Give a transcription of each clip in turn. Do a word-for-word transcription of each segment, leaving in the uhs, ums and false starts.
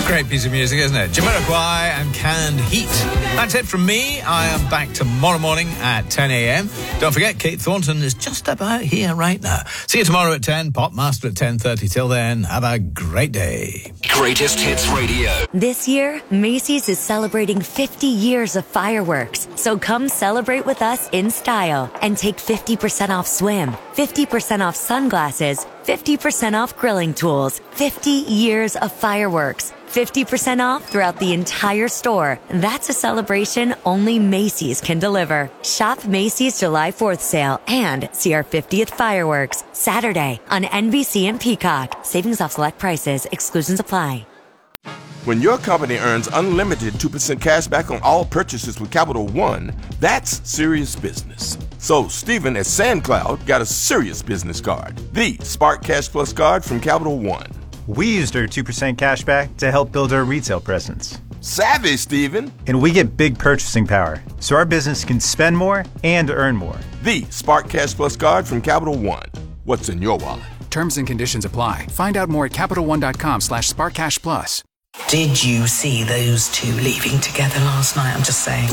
Great piece of music, isn't it? Jamiroquai and Canned Heat. That's it from me. I am back tomorrow morning at ten a.m. Don't forget, Kate Thornton is just about here right now. See you tomorrow at ten. Pop Master at ten thirty. Till then, have a great day. Greatest Hits Radio. This year, Macy's is celebrating fifty years of fireworks. So come celebrate with us in style and take fifty percent off swim, fifty percent off sunglasses, fifty percent off grilling tools, fifty years of fireworks, fifty percent off throughout the entire store. That's a celebration only Macy's can deliver. Shop Macy's July fourth sale and see our fiftieth fireworks Saturday on N B C and Peacock. Savings off select prices. Exclusions apply. When your company earns unlimited two percent cash back on all purchases with Capital One, that's serious business. So Stephen at SandCloud got a serious business card, the Spark Cash Plus card from Capital One. We used our two percent cash back to help build our retail presence. Savvy, Stephen. And we get big purchasing power, so our business can spend more and earn more. The Spark Cash Plus card from Capital One. What's in your wallet? Terms and conditions apply. Find out more at CapitalOne.com slash SparkCashPlus. Did you see those two leaving together last night? I'm just saying.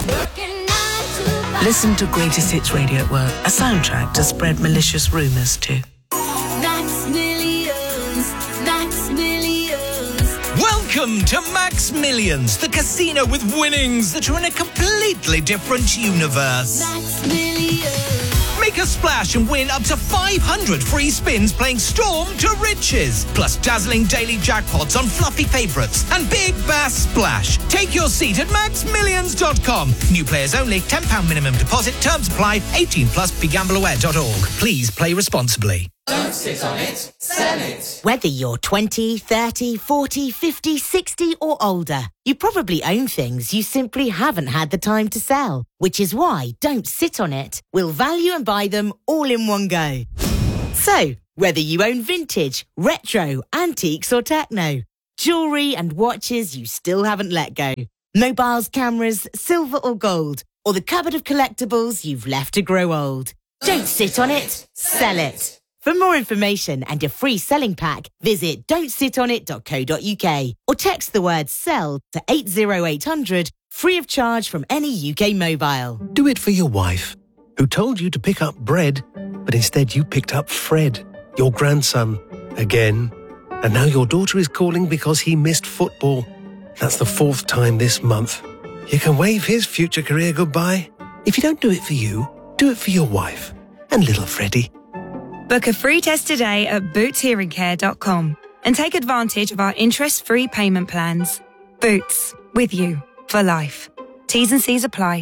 Listen to Greatest Hits Radio at work, a soundtrack to spread malicious rumours to. Max Millions, Max Millions. Welcome to Max Millions, the casino with winnings that are in a completely different universe. Max Millions. Make a splash and win up to five hundred free spins playing Storm to Riches. Plus dazzling daily jackpots on fluffy favourites and Big Bass Splash. Take your seat at max millions dot com. New players only, ten pounds minimum deposit. Terms apply. eighteen plus, be gamble aware dot org. Please play responsibly. Don't sit on it, sell it. Whether you're twenty, thirty, forty, fifty, sixty or older, you probably own things you simply haven't had the time to sell. Which is why Don't Sit on It will value and buy them all in one go. So, whether you own vintage, retro, antiques or techno, jewellery and watches you still haven't let go, mobiles, cameras, silver or gold, or the cupboard of collectibles you've left to grow old. Don't sit on it, sell it. For more information and a free selling pack, visit don't sit on it dot co dot uk or text the word SELL to eight zero eight hundred, free of charge from any U K mobile. Do it for your wife, who told you to pick up bread, but instead you picked up Fred, your grandson, again. And now your daughter is calling because he missed football. That's the fourth time this month. You can wave his future career goodbye. If you don't do it for you, do it for your wife and little Freddie. Book a free test today at boots hearing care dot com and take advantage of our interest-free payment plans. Boots, with you for life. T's and C's apply.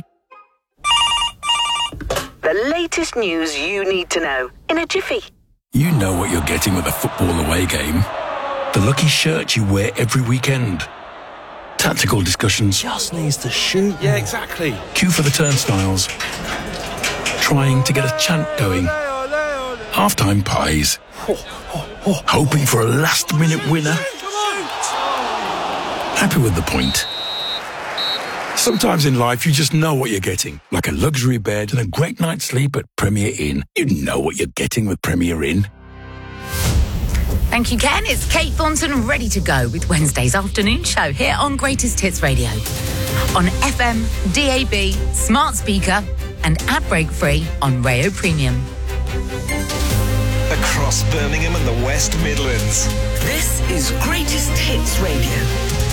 The latest news you need to know in a jiffy. You know what you're getting with a football away game. The lucky shirt you wear every weekend. Tactical discussions. Just needs to shoot. Yeah, exactly. Queue for the turnstiles. Trying to get a chant going. Half-time pies. Hoping for a last-minute winner. Happy with the point. Sometimes in life, you just know what you're getting. Like a luxury bed and a great night's sleep at Premier Inn. You know what you're getting with Premier Inn. Thank you, Ken. It's Kate Thornton ready to go with Wednesday's afternoon show here on Greatest Hits Radio. On F M, D A B, smart speaker and ad-break free on Rayo Premium. Across Birmingham and the West Midlands. This is Greatest Hits Radio.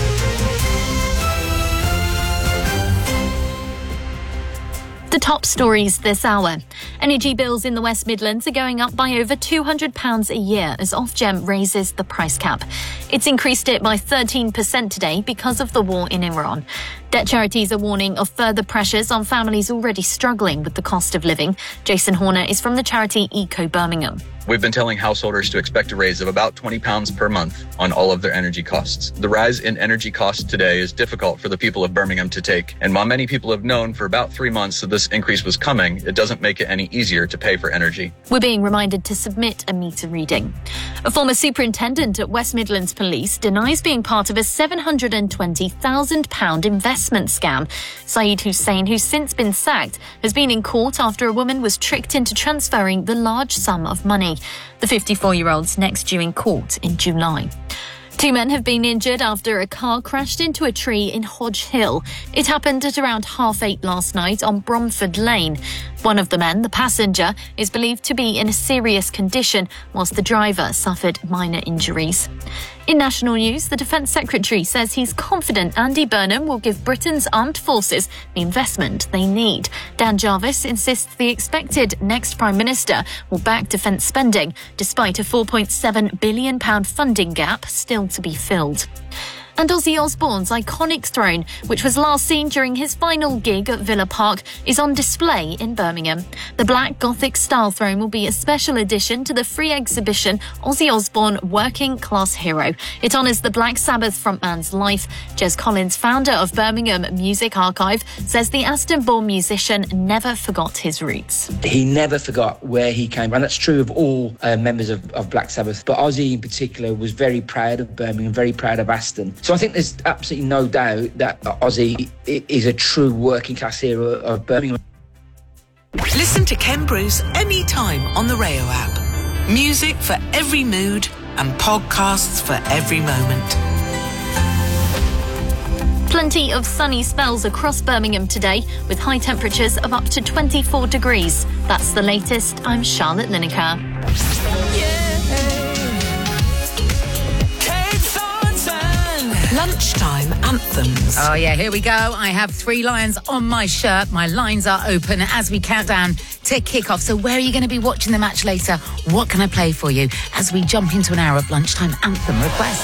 The top stories this hour. Energy bills in the West Midlands are going up by over two hundred pounds a year as Ofgem raises the price cap. It's increased it by thirteen percent today because of the war in Iran. Debt charities are warning of further pressures on families already struggling with the cost of living. Jason Horner is from the charity Eco Birmingham. We've been telling householders to expect a raise of about twenty pounds per month on all of their energy costs. The rise in energy costs today is difficult for the people of Birmingham to take. And while many people have known for about three months that this increase was coming, it doesn't make it any easier to pay for energy. We're being reminded to submit a meter reading. A former superintendent at West Midlands Police denies being part of a seven hundred twenty thousand pounds investment scam. Saeed Hussein, who's since been sacked, has been in court after a woman was tricked into transferring the large sum of money. The fifty-four-year-old's next due in court in July. Two men have been injured after a car crashed into a tree in Hodge Hill. It happened at around half eight last night on Bromford Lane. One of the men, the passenger, is believed to be in a serious condition, whilst the driver suffered minor injuries. In national news, the Defence Secretary says he's confident Andy Burnham will give Britain's armed forces the investment they need. Dan Jarvis insists the expected next Prime Minister will back defence spending, despite a four point seven billion pounds funding gap still to be filled. And Ozzy Osbourne's iconic throne, which was last seen during his final gig at Villa Park, is on display in Birmingham. The black Gothic-style throne will be a special addition to the free exhibition Ozzy Osbourne Working Class Hero. It honours the Black Sabbath frontman's life. Jez Collins, founder of Birmingham Music Archive, says the Aston-born musician never forgot his roots. He never forgot where he came, and that's true of all uh, members of, of Black Sabbath. But Ozzy in particular was very proud of Birmingham, very proud of Aston. So I think there's absolutely no doubt that Ozzy is a true working class hero of Birmingham. Listen to Ken Bruce anytime on the Rayo app. Music for every mood and podcasts for every moment. Plenty of sunny spells across Birmingham today, with high temperatures of up to twenty-four degrees. That's the latest. I'm Charlotte Lineker. Lunchtime anthems. Oh, yeah, here we go. I have three lions on my shirt. My lines are open as we count down to kick off. So where are you going to be watching the match later? What can I play for you as we jump into an hour of lunchtime anthem requests?